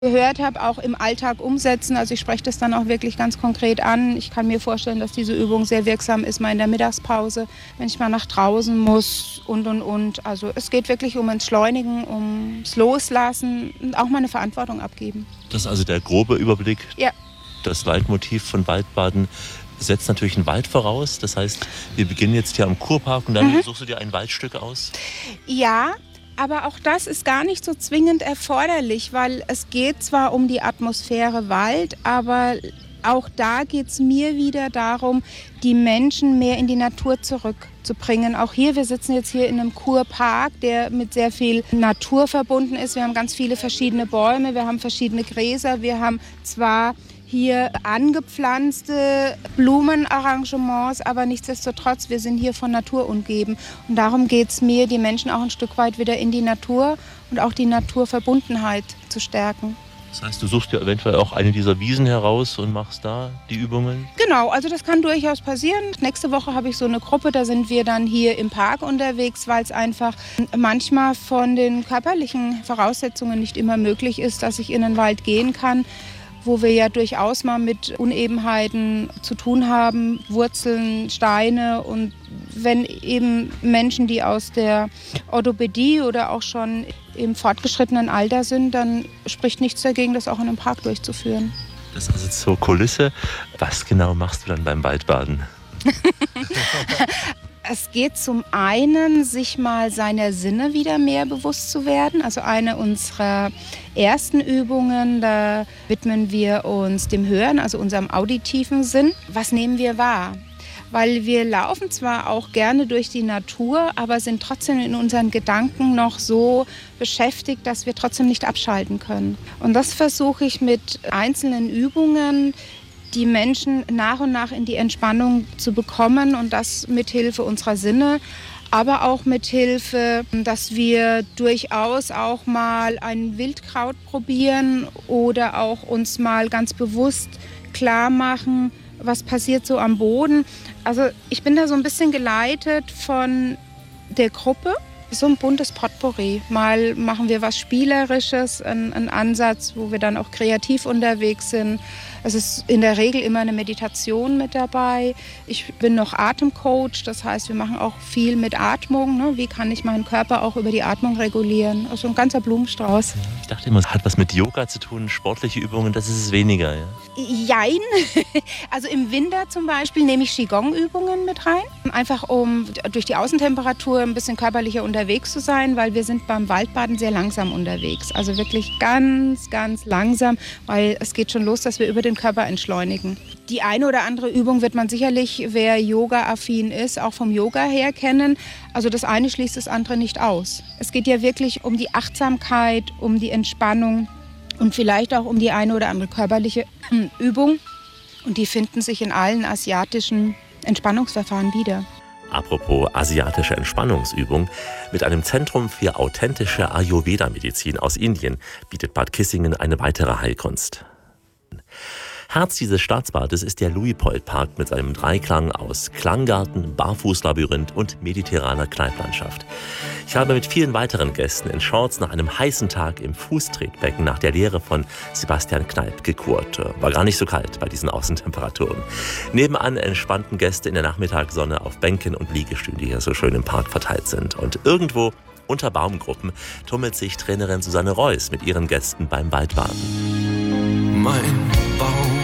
gehört habe, auch im Alltag umsetzen. Also ich spreche das dann auch wirklich ganz konkret an. Ich kann mir vorstellen, dass diese Übung sehr wirksam ist, mal in der Mittagspause, wenn ich mal nach draußen muss und. Also es geht wirklich um Entschleunigen, ums Loslassen und auch mal eine Verantwortung abgeben. Das ist also der grobe Überblick. Ja. Das Leitmotiv von Waldbaden setzt natürlich einen Wald voraus. Das heißt, wir beginnen jetzt hier am Kurpark und dann suchst du dir ein Waldstück aus? Ja. Aber auch das ist gar nicht so zwingend erforderlich, weil es geht zwar um die Atmosphäre Wald, aber auch da geht es mir wieder darum, die Menschen mehr in die Natur zurückzubringen. Auch hier, wir sitzen jetzt hier in einem Kurpark, der mit sehr viel Natur verbunden ist. Wir haben ganz viele verschiedene Bäume, wir haben verschiedene Gräser, wir haben zwar hier angepflanzte Blumenarrangements, aber nichtsdestotrotz, wir sind hier von Natur umgeben. Und darum geht es mir, die Menschen auch ein Stück weit wieder in die Natur und auch die Naturverbundenheit zu stärken. Das heißt, du suchst dir eventuell auch eine dieser Wiesen heraus und machst da die Übungen? Genau, also das kann durchaus passieren. Nächste Woche habe ich so eine Gruppe, da sind wir dann hier im Park unterwegs, weil es einfach manchmal von den körperlichen Voraussetzungen nicht immer möglich ist, dass ich in den Wald gehen kann, wo wir ja durchaus mal mit Unebenheiten zu tun haben, Wurzeln, Steine. Und wenn eben Menschen, die aus der Orthopädie oder auch schon im fortgeschrittenen Alter sind, dann spricht nichts dagegen, das auch in einem Park durchzuführen. Das ist also zur Kulisse. Was genau machst du dann beim Waldbaden? Es geht zum einen, sich mal seiner Sinne wieder mehr bewusst zu werden. Also eine unserer ersten Übungen, da widmen wir uns dem Hören, also unserem auditiven Sinn. Was nehmen wir wahr? Weil wir laufen zwar auch gerne durch die Natur, aber sind trotzdem in unseren Gedanken noch so beschäftigt, dass wir trotzdem nicht abschalten können. Und das versuche ich mit einzelnen Übungen, die Menschen nach und nach in die Entspannung zu bekommen, und das mit Hilfe unserer Sinne, aber auch mit Hilfe, dass wir durchaus auch mal ein Wildkraut probieren oder auch uns mal ganz bewusst klar machen, was passiert so am Boden. Also ich bin da so ein bisschen geleitet von der Gruppe. So ein buntes Potpourri. Mal machen wir was Spielerisches, einen Ansatz, wo wir dann auch kreativ unterwegs sind. Es ist in der Regel immer eine Meditation mit dabei. Ich bin noch Atemcoach, das heißt, wir machen auch viel mit Atmung. Ne? Wie kann ich meinen Körper auch über die Atmung regulieren? Also ein ganzer Blumenstrauß. Ich dachte immer, es hat was mit Yoga zu tun, sportliche Übungen, das ist es weniger. Ja? Jein. Also im Winter zum Beispiel nehme ich Qigong-Übungen mit rein. Einfach um durch die Außentemperatur ein bisschen körperlicher unterwegs zu sein, weil wir sind beim Waldbaden sehr langsam unterwegs. Also wirklich ganz, ganz langsam, weil es geht schon los, dass wir über den Körper entschleunigen. Die eine oder andere Übung wird man sicherlich, wer Yoga-affin ist, auch vom Yoga her kennen. Also das eine schließt das andere nicht aus. Es geht ja wirklich um die Achtsamkeit, um die Entspannung und vielleicht auch um die eine oder andere körperliche Übung. Und die finden sich in allen asiatischen Entspannungsverfahren wieder. Apropos asiatische Entspannungsübung, mit einem Zentrum für authentische Ayurveda-Medizin aus Indien bietet Bad Kissingen eine weitere Heilkunst. Herz dieses Staatsbades ist der Luitpold-Park mit seinem Dreiklang aus Klanggarten, Barfußlabyrinth und mediterraner Kneipplandschaft. Ich habe mit vielen weiteren Gästen in Shorts nach einem heißen Tag im Fußtretbecken nach der Lehre von Sebastian Kneipp gekurt. War gar nicht so kalt bei diesen Außentemperaturen. Nebenan entspannten Gäste in der Nachmittagssonne auf Bänken und Liegestühlen, die hier so schön im Park verteilt sind. Und irgendwo unter Baumgruppen tummelt sich Trainerin Susanne Reuss mit ihren Gästen beim Waldbaden. Mein